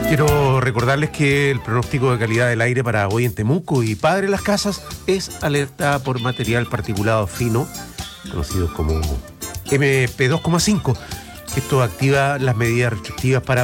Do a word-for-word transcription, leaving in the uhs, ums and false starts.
Quiero recordarles que el pronóstico de calidad del aire para hoy en Temuco y Padre Las Casas es alerta por material particulado fino, conocido como eme pe dos coma cinco. Esto activa las medidas restrictivas para